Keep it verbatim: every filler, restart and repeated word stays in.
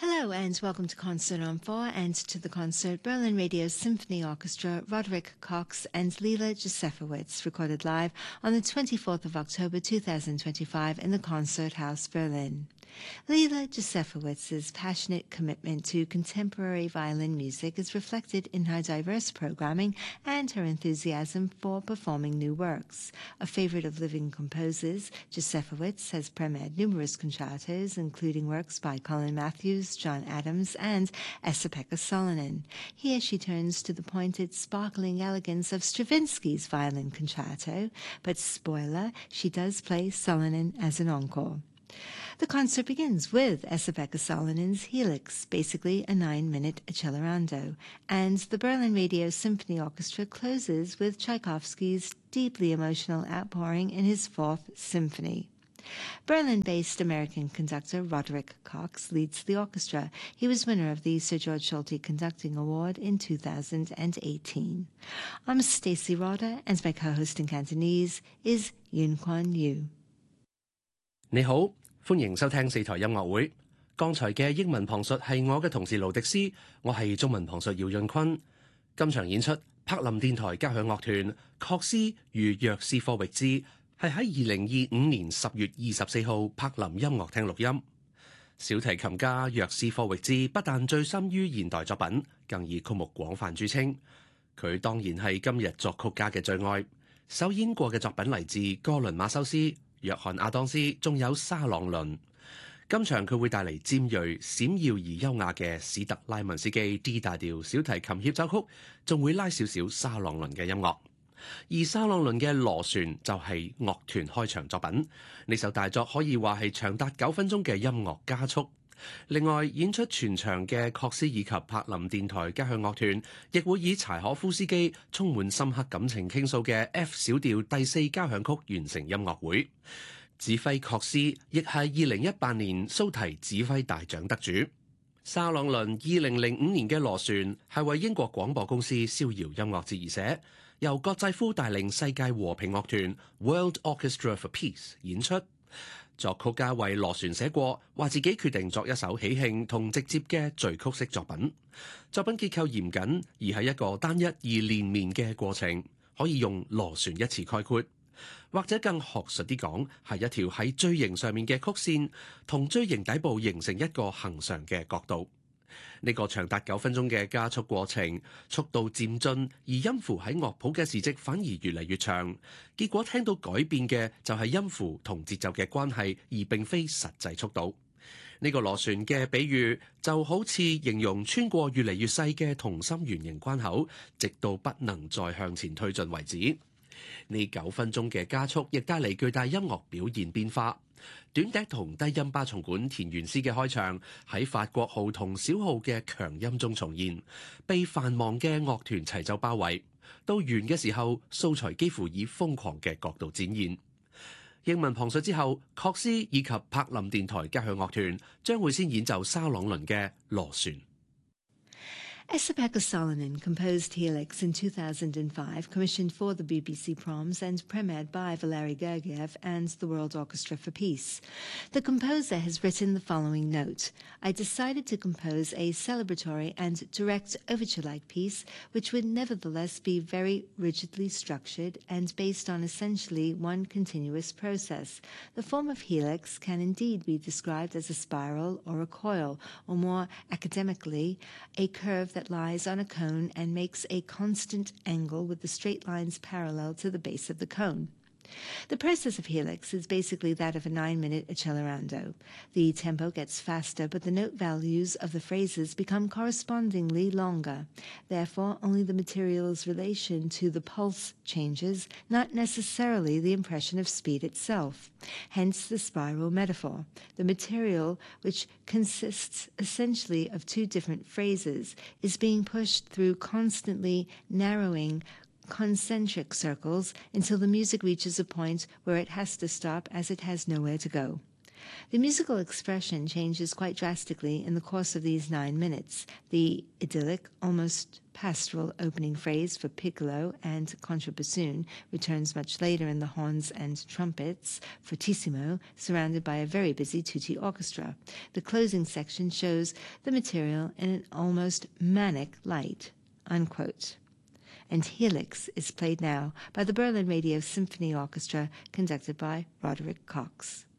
Hello and welcome to Concert on four and to the concert Berlin Radio Symphony Orchestra, Roderick Cox and Lila Josefowitz, recorded live on the twenty-fourth of October two thousand twenty-five in the Concert House, Berlin. Lila Josefowitz's passionate commitment to contemporary violin music is reflected in her diverse programming and her enthusiasm for performing new works. A favorite of living composers, Josefowitz has premiered numerous concertos, including works by Colin Matthews, John Adams, and Esa-Pekka Salonen. Here she turns to the pointed, sparkling elegance of Stravinsky's violin concerto, but spoiler, she does play Salonen as an encore. The concert begins with Esa-Pekka Salonen's Helix, basically a nine-minute accelerando, and the Berlin Radio Symphony Orchestra closes with Tchaikovsky's deeply emotional outpouring in his Fourth Symphony. Berlin-based American conductor Roderick Cox leads the orchestra. He was winner of the Sir George Solti Conducting Award in two thousand eighteen. I'm Stacey Roder, and my co-host in Cantonese is Yun Kwan Yu. 你好，歡迎收聽四台音樂會。剛才嘅英文旁述係我嘅同事盧迪斯，我係中文旁述姚潤坤。今場演出柏林電台交響樂團確斯與約斯科域茲係喺二零二五年十月二十四號柏林音樂廳錄音。小提琴家約斯科域茲不但醉心於現代作品，更以曲目廣泛著稱。佢當然係今日作曲家嘅最愛。首演過嘅作品嚟自哥倫馬修斯、約翰亞當斯，仲有沙朗倫。今場佢會帶嚟尖鋭、閃耀而優雅嘅史特拉文斯基 D 大調小提琴協奏曲，仲會拉少少沙朗倫嘅音樂。而沙朗倫嘅螺旋就係樂團開場作品，呢首大作可以話係長達九分鐘嘅音樂加速。另外，演出全場嘅確斯以及柏林電台交響樂團，亦會以柴可夫斯基充滿深刻感情傾訴嘅 F 小調第四交響曲完成音樂會。指揮確斯亦係二零一八年蘇提指揮大獎得主。沙朗倫二零零五年嘅螺旋係為英國廣播公司逍遙音樂節而寫，由葛濟夫帶領世界和平樂團 World Orchestra for Peace 演出。作曲家為螺旋寫過，話自己決定作一首喜慶同直接嘅序曲式作品。作品結構嚴謹，而係一個單一而連綿嘅過程，可以用螺旋一詞概括，或者更學術啲講，係一條喺錐形上面嘅曲線，同錐形底部形成一個恆常嘅角度。呢、這個長達九分鐘嘅加速過程，速度漸進，而音符喺樂譜嘅時值反而越嚟越長。結果聽到改變嘅就係音符同節奏嘅關係，而並非實際速度。呢、這個螺旋嘅比喻就好似形容穿過越嚟越細嘅同心圓形關口，直到不能再向前推進為止。呢九分鐘嘅加速亦帶嚟巨大音樂表現變化。短笛同低音巴松管田園詩嘅開場喺法國號同小號嘅強音中重現，被繁忙嘅樂團齊奏包圍。到完嘅時候，素材幾乎以瘋狂嘅角度展現。英文旁述之後，確斯以及柏林電台交響樂團將會先演奏沙朗倫嘅螺旋。 Esa-Pekka Salonen composed Helix in two thousand five, commissioned for the B B C Proms and premiered by Valery Gergiev and the World Orchestra for Peace. The composer has written the following note: I decided to compose a celebratory and direct overture-like piece, which would nevertheless be very rigidly structured and based on essentially one continuous process. The form of Helix can indeed be described as a spiral or a coil, or more academically, a curve that lies on a cone and makes a constant angle with the straight lines parallel to the base of the cone. The process of Helix is basically that of a nine-minute accelerando. The tempo gets faster, but the note values of the phrases become correspondingly longer. Therefore, only the material's relation to the pulse changes, not necessarily the impression of speed itself. Hence the spiral metaphor. The material, which consists essentially of two different phrases, is being pushed through constantly narrowing concentric circles until the music reaches a point where it has to stop as it has nowhere to go. The musical expression changes quite drastically in the course of these nine minutes. The idyllic, almost pastoral opening phrase for piccolo and contrabassoon returns much later in the horns and trumpets, fortissimo, surrounded by a very busy tutti orchestra. The closing section shows the material in an almost manic light, unquote. And Helix is played now by the Berlin Radio Symphony Orchestra, conducted by Roderick Cox.